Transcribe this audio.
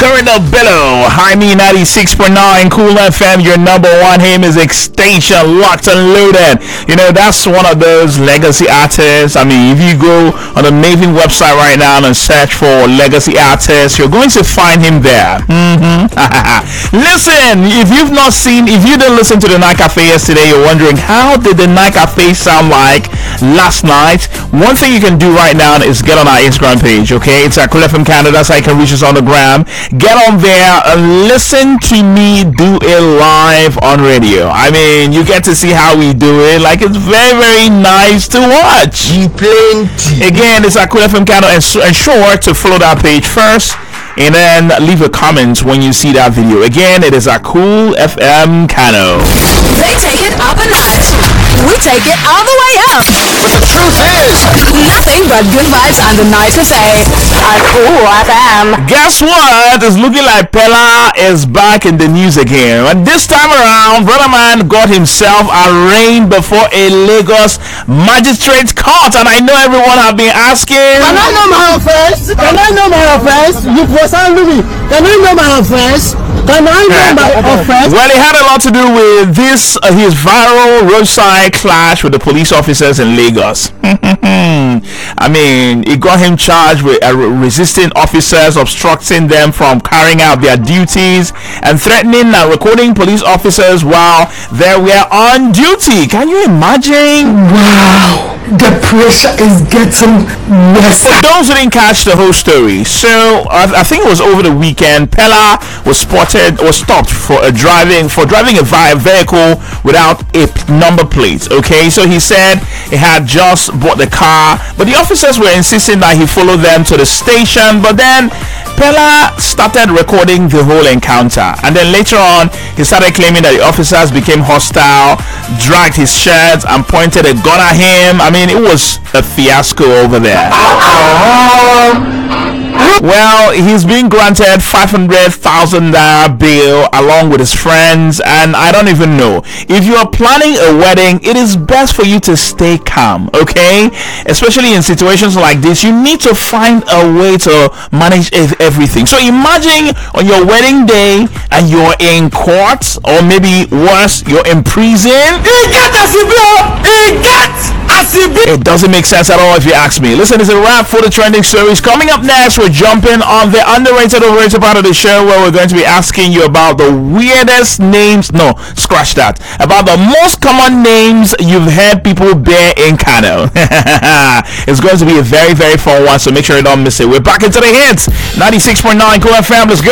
Corridor Bello, Jaime 96.9, Cool FM, your number one hit music station, locked and loaded. You know, that's one of those legacy artists. I mean, if you go on the Maven website right now and search for legacy artists, you're going to find him there. Listen, if you didn't listen to the Night Cafe yesterday, you're wondering, how did the Night Cafe sound like last night? One thing you can do right now is get on our Instagram page, okay? It's at Cool FM Canada, so you can reach us on the gram. Get on there and listen to me do it live on radio. I mean, you get to see how we do it. Like, it's very, very nice to watch. Plenty. Again, it's at Cool FM Canada, and sure to follow that page first, and then leave a comment when you see that video. Again, it is at Cool FM Cano. They take it up a notch. We take it all the way up. But the truth is, nothing but good vibes on the Night Cafe at Cool FM. Guess what? It's looking like Pella is back in the news again. And this time around, Brother Man got himself arraigned before a Lagos magistrate court. And I know everyone have been asking, Can I know my offense? Can I know my offense? You person me. Can I know my offense? Can I know my offense? Well, it had a lot to do with this, his viral roadside clash with the police officers in Lagos. I mean, it got him charged with resisting officers, obstructing them from carrying out their duties, and threatening and recording police officers while they were on duty. Can you imagine? Wow. The pressure is getting worse. For those who didn't catch the whole story, so I think it was over the weekend, Pella was stopped for driving a vehicle without a number plate. Okay, so he said he had just bought the car, but the officers were insisting that he follow them to the station. But then Pella started recording the whole encounter, and then later on he started claiming that the officers became hostile, dragged his shirt and pointed a gun at him. I mean, it was a fiasco over there. Well, he's being granted 500,000 naira bail along with his friends, and I don't even know. If you are planning a wedding, it is best for you to stay calm, okay? Especially in situations like this, you need to find a way to manage everything. So imagine on your wedding day and you're in court, or maybe worse, you're in prison. It doesn't make sense at all if you ask me. Listen, it's a wrap for the trending stories. Coming up next, we're jumping on the underrated, overrated part of the show, where we're going to be asking you about the weirdest names. No, scratch that. About the most common names you've heard people bear in Kano. It's going to be a very, very fun one, so make sure you don't miss it. We're back into the hits. 96.9 Cool FM. Let's go.